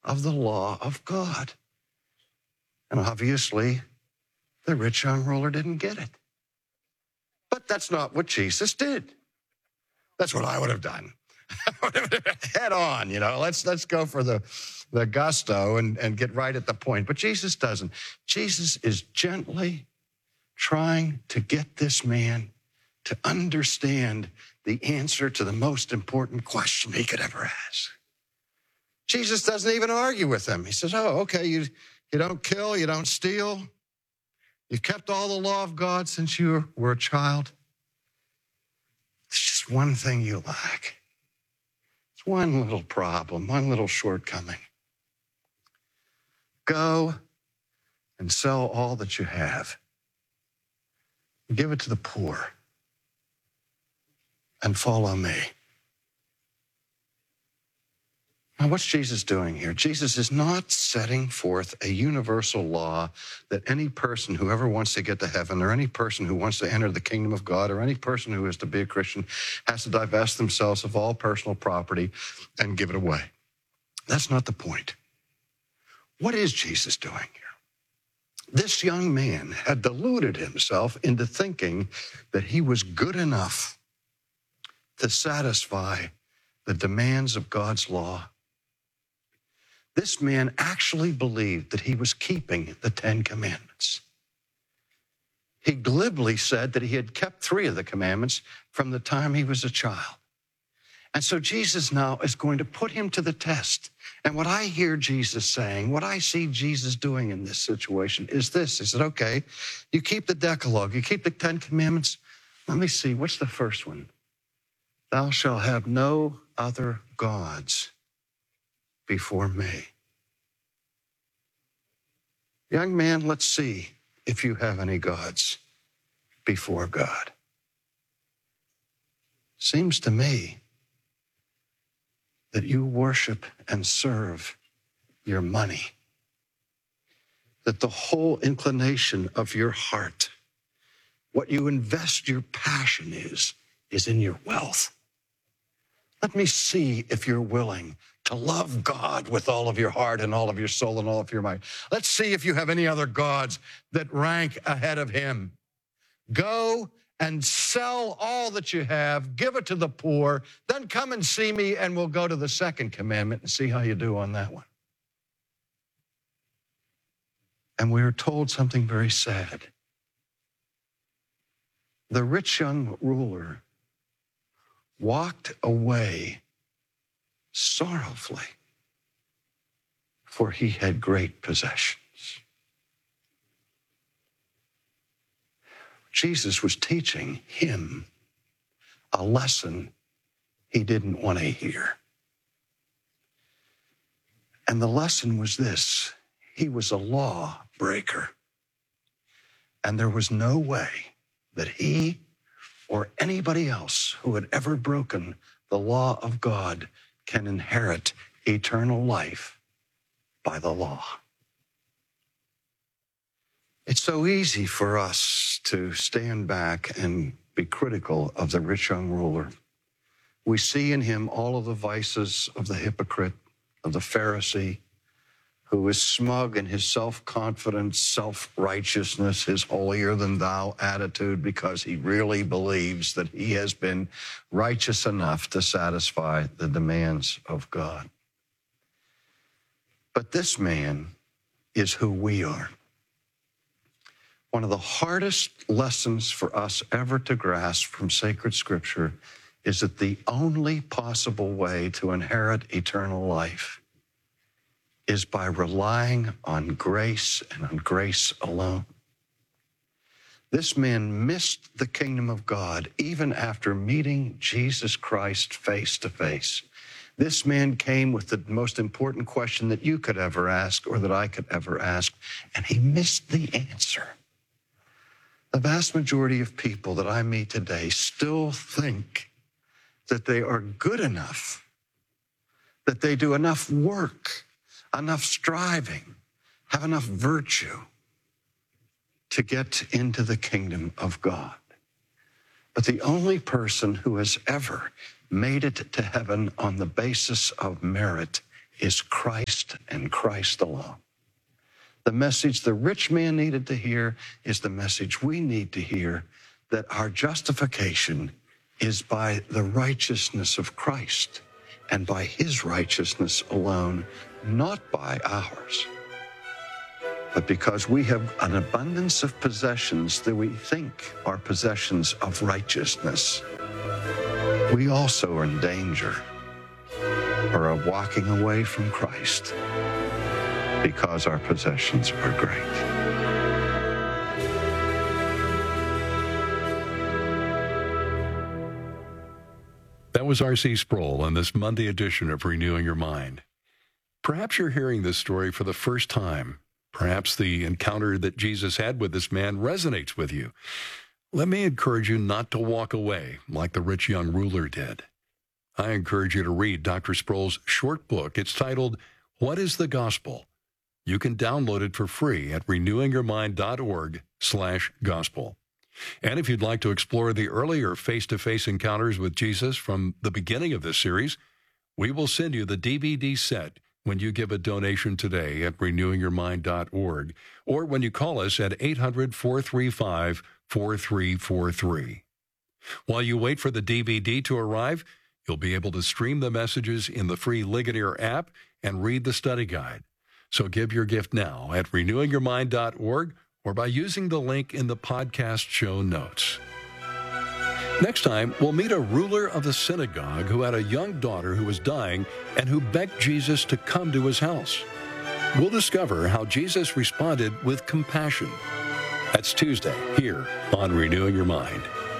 of the law of God. And obviously, the rich young ruler didn't get it. But that's not what Jesus did. That's what I would have done. Head on, let's go for the gusto and get right at the point. But Jesus doesn't. Jesus is gently trying to get this man to understand the answer to the most important question he could ever ask. Jesus doesn't even argue with him. He says, oh, okay, you don't kill, you don't steal. You've kept all the law of God since you were a child. There's just one thing you lack. It's one little problem, one little shortcoming. Go and sell all that you have. Give it to the poor and follow me. Now, what's Jesus doing here? Jesus is not setting forth a universal law that any person who ever wants to get to heaven, or any person who wants to enter the kingdom of God, or any person who is to be a Christian has to divest themselves of all personal property and give it away. That's not the point. What is Jesus doing here? This young man had deluded himself into thinking that he was good enough to satisfy the demands of God's law. This man actually believed that he was keeping the 10 Commandments. He glibly said that he had kept 3 of the commandments from the time he was a child. And so Jesus now is going to put him to the test. And what I hear Jesus saying, what I see Jesus doing in this situation is this. He said, okay, you keep the Decalogue, you keep the 10 Commandments. Let me see, what's the first one? Thou shalt have no other gods before me. Young man, let's see if you have any gods before God. Seems to me that you worship and serve your money, that the whole inclination of your heart, what you invest your passion is in your wealth. Let me see if you're willing to love God with all of your heart and all of your soul and all of your might. Let's see if you have any other gods that rank ahead of him. Go and sell all that you have, give it to the poor, then come and see me, and we'll go to the second commandment and see how you do on that one. And we are told something very sad. The rich young ruler walked away sorrowfully, for he had great possessions. Jesus was teaching him a lesson he didn't want to hear. And the lesson was this: he was a law breaker. And there was no way that he or anybody else who had ever broken the law of God can inherit eternal life by the law. It's so easy for us to stand back and be critical of the rich young ruler. We see in him all of the vices of the hypocrite, of the Pharisee, who is smug in his self-confidence, self-righteousness, his holier-than-thou attitude, because he really believes that he has been righteous enough to satisfy the demands of God. But this man is who we are. One of the hardest lessons for us ever to grasp from sacred scripture is that the only possible way to inherit eternal life is by relying on grace and on grace alone. This man missed the kingdom of God even after meeting Jesus Christ face to face. This man came with the most important question that you could ever ask or that I could ever ask, and he missed the answer. The vast majority of people that I meet today still think that they are good enough, that they do enough work, enough striving, have enough virtue to get into the kingdom of God. But the only person who has ever made it to heaven on the basis of merit is Christ and Christ alone. The message the rich man needed to hear is the message we need to hear, that our justification is by the righteousness of Christ and by his righteousness alone, not by ours. But because we have an abundance of possessions that we think are possessions of righteousness, we also are in danger or of walking away from Christ because our possessions are great. That was R.C. Sproul on this Monday edition of Renewing Your Mind. Perhaps you're hearing this story for the first time. Perhaps the encounter that Jesus had with this man resonates with you. Let me encourage you not to walk away like the rich young ruler did. I encourage you to read Dr. Sproul's short book. It's titled, What is the Gospel? You can download it for free at renewingyourmind.org/gospel. And if you'd like to explore the earlier face-to-face encounters with Jesus from the beginning of this series, we will send you the DVD set when you give a donation today at renewingyourmind.org or when you call us at 800-435-4343. While you wait for the DVD to arrive, you'll be able to stream the messages in the free Ligonier app and read the study guide. So give your gift now at renewingyourmind.org or by using the link in the podcast show notes. Next time, we'll meet a ruler of the synagogue who had a young daughter who was dying and who begged Jesus to come to his house. We'll discover how Jesus responded with compassion. That's Tuesday here on Renewing Your Mind.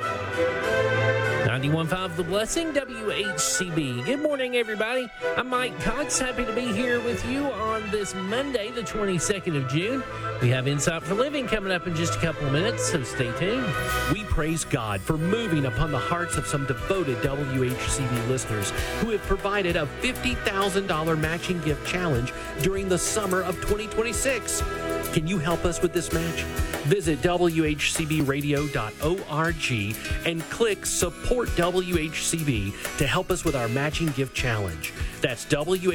91.5 The Blessing, WHCB. Good morning, everybody. I'm Mike Cox, happy to be here with you on this Monday, the 22nd of June. We have Insight for Living coming up in just a couple of minutes, so stay tuned. We praise God for moving upon the hearts of some devoted WHCB listeners who have provided a $50,000 matching gift challenge during the summer of 2026. Can you help us with this match? Visit WHCBradio.org and click Support WHCB to help us with our matching gift challenge. That's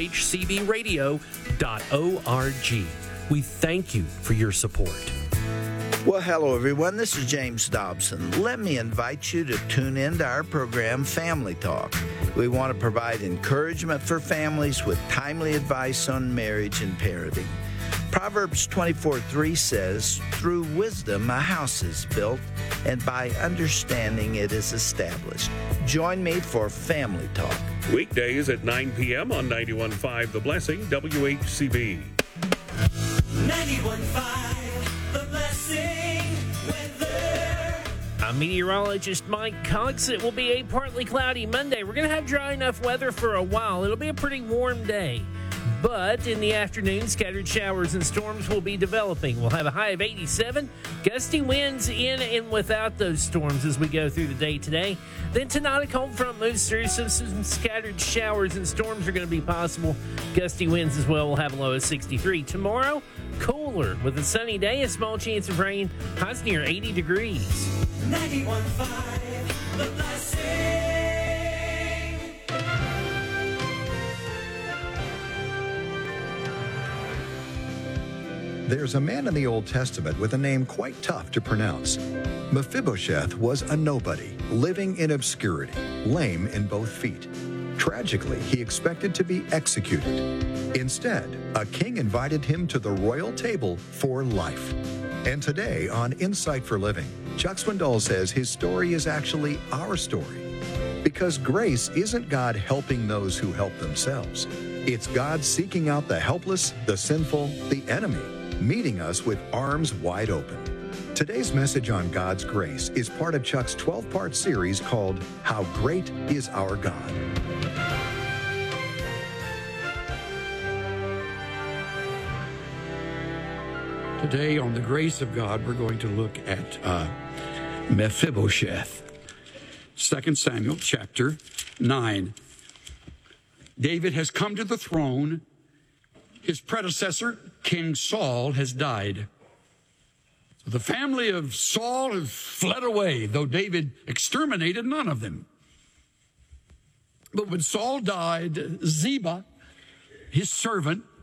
WHCBradio.org. We thank you for your support. Well, hello, everyone. This is James Dobson. Let me invite you to tune in to our program, Family Talk. We want to provide encouragement for families with timely advice on marriage and parenting. Proverbs 24:3 says, "Through wisdom a house is built, and by understanding it is established." Join me for Family Talk. Weekdays at 9 p.m. on 91.5 The Blessing, WHCB. 91.5 The Blessing weather. I'm meteorologist Mike Cox. It will be a partly cloudy Monday. We're going to have dry enough weather for a while. It'll be a pretty warm day. But in the afternoon, scattered showers and storms will be developing. We'll have a high of 87. Gusty winds in and without those storms as we go through the day today. Then tonight, a cold front moves through, so some scattered showers and storms are going to be possible. Gusty winds as well. We'll have a low of 63. Tomorrow, cooler with a sunny day, a small chance of rain. Highs near 80 degrees. 91.5 The Blessing. There's a man in the Old Testament with a name quite tough to pronounce. Mephibosheth was a nobody, living in obscurity, lame in both feet. Tragically, he expected to be executed. Instead, a king invited him to the royal table for life. And today on Insight for Living, Chuck Swindoll says his story is actually our story. Because grace isn't God helping those who help themselves. It's God seeking out the helpless, the sinful, the enemy, meeting us with arms wide open. Today's message on God's grace is part of Chuck's 12-part series called How Great is Our God. Today on the grace of God, we're going to look at Mephibosheth. 2 Samuel chapter 9. David has come to the throne. His predecessor, King Saul, has died. The family of Saul has fled away, though David exterminated none of them. But when Saul died, Ziba, his servant,